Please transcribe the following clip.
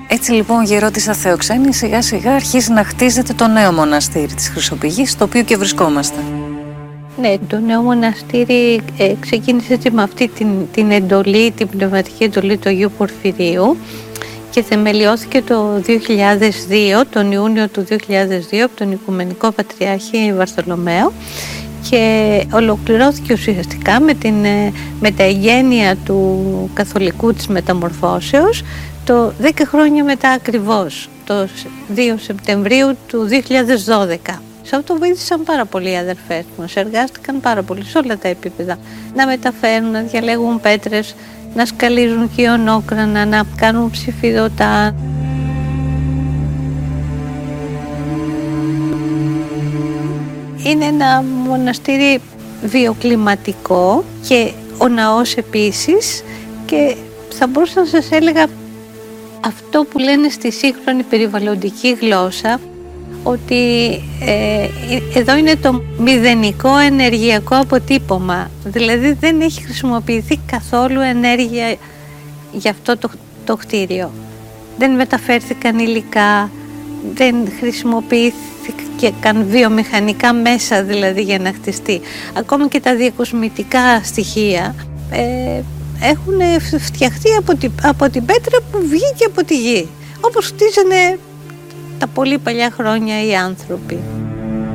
Έτσι λοιπόν, γερόντισσα Θεοξένη, σιγά σιγά αρχίζει να χτίζεται το νέο μοναστήρι της Χρυσοπηγής, στο οποίο και βρισκόμαστε. Ναι, το νέο μοναστήρι ξεκίνησε έτσι με αυτή την εντολή, την πνευματική εντολή του Αγίου Πορφυρίου και θεμελιώθηκε το 2002, τον Ιούνιο του 2002, από τον Οικουμενικό Πατριάρχη Βαρθολομαίο και ολοκληρώθηκε ουσιαστικά με τα εγγένεια του καθολικού της μεταμορφώσεως το 10 χρόνια μετά ακριβώς, το 2 Σεπτεμβρίου του 2012. Σε αυτό βοήθησαν πάρα πολλοί οι αδερφές μας, εργάστηκαν πάρα πολύ σε όλα τα επίπεδα. Να μεταφέρουν, να διαλέγουν πέτρες, να σκαλίζουν χιονόκρανα, να κάνουν ψηφιδωτά. Είναι ένα μοναστήρι βιοκλιματικό και ο ναός επίσης και θα μπορούσα να σας έλεγα αυτό που λένε στη σύγχρονη περιβαλλοντική γλώσσα, ότι εδώ είναι το μηδενικό ενεργειακό αποτύπωμα. Δηλαδή δεν έχει χρησιμοποιηθεί καθόλου ενέργεια για αυτό το κτίριο. Δεν μεταφέρθηκαν υλικά, δεν χρησιμοποιήθηκαν βιομηχανικά μέσα δηλαδή για να χτιστεί. Ακόμα και τα διακοσμητικά στοιχεία έχουν φτιαχτεί από την πέτρα που βγήκε από τη γη, όπως χτίζανε τα πολύ παλιά χρόνια οι άνθρωποι.